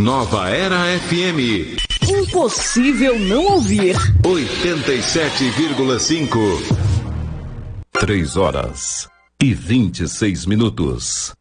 Nova Era FM. Impossível não ouvir. 87,5. 3 horas e 26 minutos.